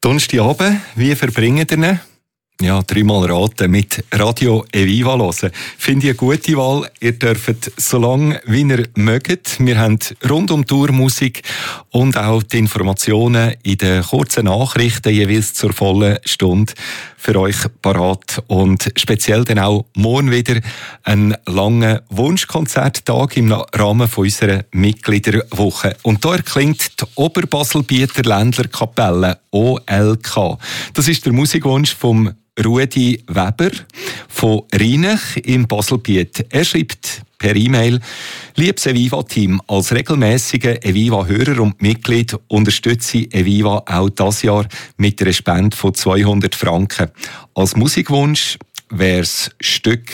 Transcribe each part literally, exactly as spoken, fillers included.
Donnerstagabend, wie verbringen ihr ihn? Ja, dreimal raten, mit Radio Eviva hören. Finde ich eine gute Wahl. Ihr dürft so lange, wie ihr mögt. Wir haben rund um die Tour Musik und auch die Informationen in den kurzen Nachrichten jeweils zur vollen Stunde für euch parat. Und speziell dann auch morgen wieder einen langen Wunschkonzerttag im Rahmen von unserer Mitgliederwoche. Und da erklingt die Oberbaselbieter Ländlerkapelle O L K. Das ist der Musikwunsch vom Rudi Weber von Rheinach im Baselbiet. Er schreibt per E-Mail: Liebes Eviva-Team, als regelmäßiger Eviva-Hörer und Mitglied unterstütze ich Eviva auch dieses Jahr mit einer Spende von zweihundert Franken. Als Musikwunsch wäre das Stück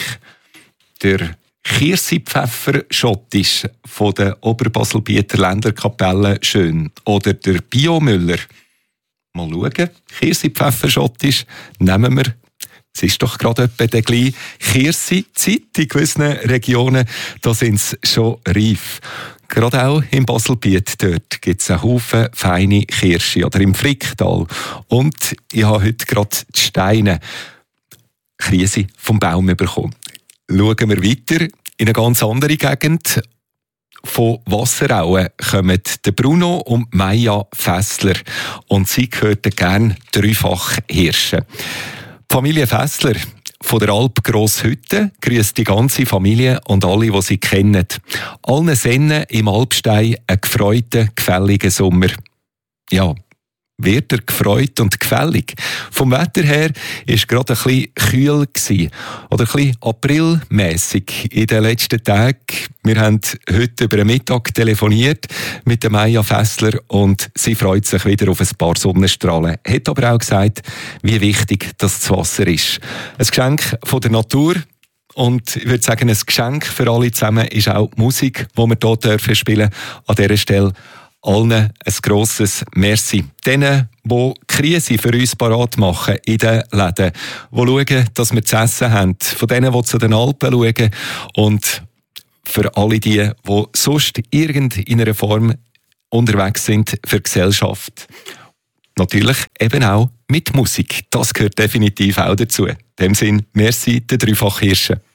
der Kirsi-Pfeffer schottisch von der Oberbaselbieter Ländlerkapelle schön oder der Biomüller. Mal schauen, Kirsi-Pfeffer schottisch nehmen wir. Es ist doch gerade etwa der gleiche Kirsi-Zeit in gewissen Regionen, da sind es schon reif. Gerade auch im Baselbiet, dort gibt es einen Haufen feine Kirsche oder im Fricktal. Und ich habe heute gerade die Steine Krise vom Baum bekommen. Schauen wir weiter in eine ganz andere Gegend. Von Wasserauen kommen der Bruno und Maja Fässler und sie gehörten gern dreifach Hirsche. Die Familie Fässler von der Alp Grosshütte grüßt die ganze Familie und alle, die sie kennen. Allen Sennen im Alpstein einen gefreuten, gefälligen Sommer. Ja, wird er gefreut und gefällig. Vom Wetter her war es gerade ein bisschen kühl gewesen, oder ein bisschen aprilmässig in den letzten Tagen. Wir haben heute über den Mittag telefoniert mit der Maja Fässler und sie freut sich wieder auf ein paar Sonnenstrahlen. Hat aber auch gesagt, wie wichtig das Wasser ist. Ein Geschenk von der Natur. Und ich würde sagen, ein Geschenk für alle zusammen ist auch die Musik, die wir hier dürfen spielen. An dieser Stelle allen ein grosses Merci. Denen, die Krise für uns parat machen in den Läden, die schauen, dass wir zu essen haben, von denen, die zu den Alpen schauen und für alle die, die sonst in einer Form unterwegs sind für die Gesellschaft. Natürlich eben auch mit Musik. Das gehört definitiv auch dazu. In dem Sinn, merci, der Dreifach Hirsche.